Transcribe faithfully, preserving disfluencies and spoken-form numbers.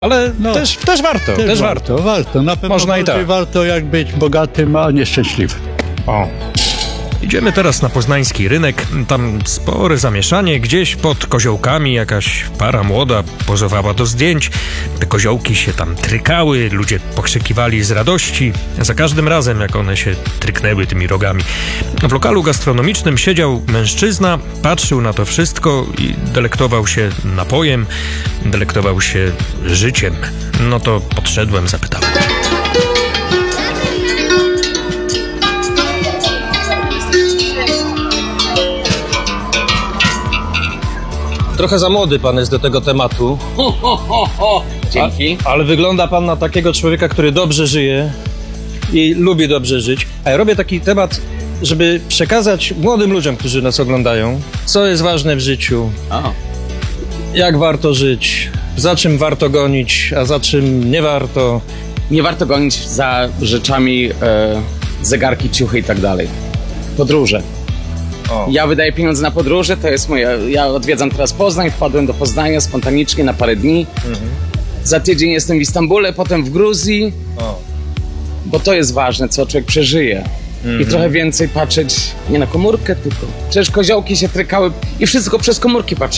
Ale No. też, też warto, też, Też warto. warto, warto. Na pewno Można i bardziej tak. warto jak być bogatym, a nieszczęśliwym. O. Idziemy teraz na poznański rynek. Tam spore zamieszanie. Gdzieś pod koziołkami jakaś para młoda pozowała do zdjęć. Te koziołki się tam trykały, ludzie pokrzykiwali z radości. Za każdym razem, jak one się tryknęły tymi rogami. W lokalu gastronomicznym siedział mężczyzna, patrzył na to wszystko i delektował się napojem, delektował się życiem. No to podszedłem, zapytałem. Trochę za młody pan jest do tego tematu, Dzięki. a, ale wygląda pan na takiego człowieka, który dobrze żyje i lubi dobrze żyć. A ja robię taki temat, żeby przekazać młodym ludziom, którzy nas oglądają, co jest ważne w życiu, O, jak warto żyć, za czym warto gonić, a za czym nie warto. nie warto gonić za rzeczami, e, zegarki, ciuchy i tak dalej. Podróże. O. Ja wydaję pieniądze na podróże, to jest moje. Ja odwiedzam teraz Poznań, wpadłem do Poznania spontanicznie na parę dni. Za tydzień jestem w Istambule, potem w Gruzji, O. bo to jest ważne, co człowiek przeżyje. I trochę więcej patrzeć nie na komórkę, tylko. Przecież koziołki się trykały i wszystko przez komórki patrzyli.